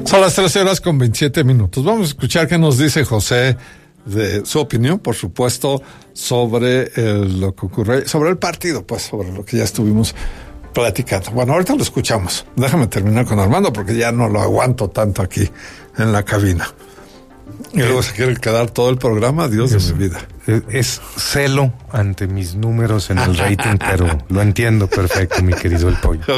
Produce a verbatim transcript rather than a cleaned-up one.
Son las trece horas con veintisiete minutos. Vamos a escuchar qué nos dice José de su opinión, por supuesto, sobre el, lo que ocurre, sobre el partido, pues, sobre lo que ya estuvimos platicando. Bueno, ahorita lo escuchamos. Déjame terminar con Armando porque ya no lo aguanto tanto aquí en la cabina. Y luego se quiere quedar todo el programa, Dios es, de mi vida. Es celo ante mis números en el rating, pero lo entiendo perfecto, mi querido El Pollo.